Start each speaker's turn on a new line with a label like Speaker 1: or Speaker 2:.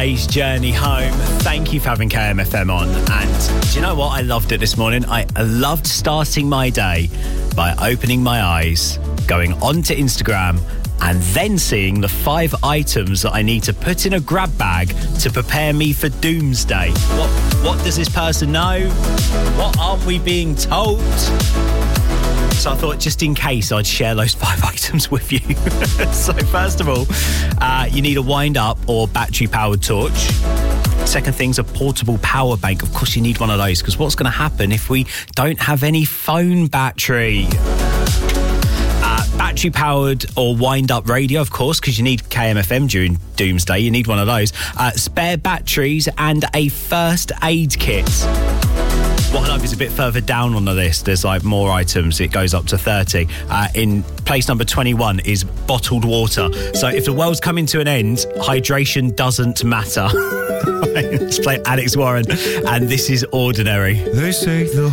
Speaker 1: day's journey home. Thank you for having KMFM on. And do you know what? I loved it this morning. I loved starting my day by opening my eyes, going onto Instagram, and then seeing the 5 items that I need to put in a grab bag to prepare me for doomsday. What does this person know? What aren't we being told? So I thought, just in case, I'd share those 5 items with you. So first of all, you need a wind-up or battery-powered torch. Second thing's a portable power bank. Of course, you need one of those, because what's going to happen if we don't have any phone battery? Battery-powered or wind-up radio, of course, because you need KMFM during doomsday. You need one of those. Spare batteries and a first aid kit. What I love is a bit further down on the list, there's like more items. It goes up to 30. In place number 21 is bottled water. So if the world's coming to an end, hydration doesn't matter. Let's play Alex Warren, and This Is Ordinary.
Speaker 2: They say the